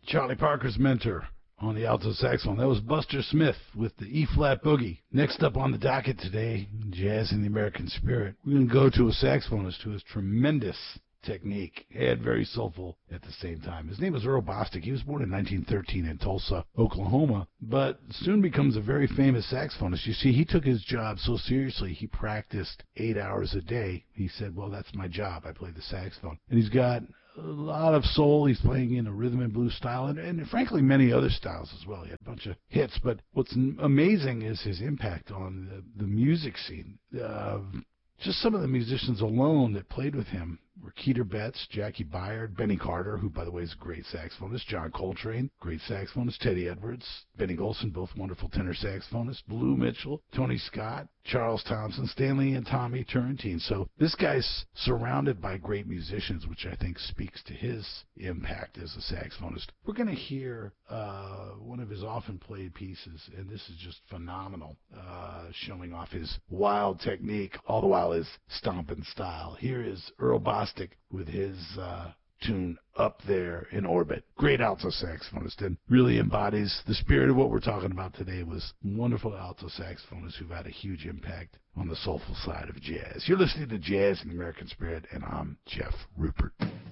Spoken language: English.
Charlie Parker's mentor on the alto saxophone. That was Buster Smith with the E-flat boogie. Next up on the docket today, Jazz in the American Spirit, we're going to go to a saxophonist who has tremendous technique and very soulful at the same time. His name is Earl Bostic. He was born in 1913 in Tulsa, Oklahoma, but soon becomes a very famous saxophonist. You see, he took his job so seriously, he practiced 8 hours a day. He said, well, that's my job. I play the saxophone. And he's got a lot of soul. He's playing in a rhythm and blues style and frankly many other styles as well. He had a bunch of hits, but what's amazing is his impact on the music scene. Just some of the musicians alone that played with him were Keeter Betts, Jackie Byard, Benny Carter, who, by the way, is a great saxophonist, John Coltrane, great saxophonist, Teddy Edwards, Benny Golson, both wonderful tenor saxophonists, Blue Mitchell, Tony Scott, Charles Thompson, Stanley and Tommy Turrentine. So this guy's surrounded by great musicians, which I think speaks to his impact as a saxophonist. We're going to hear one of his often played pieces, and this is just phenomenal, showing off his wild technique, all the while his stomping style. Here is Earl Bostic with his tune Up There in Orbit. Great alto saxophonist and really embodies the spirit of what we're talking about today, was wonderful alto saxophonists who've had a huge impact on the soulful side of jazz. You're listening to Jazz in the American Spirit, and I'm Jeff Rupert.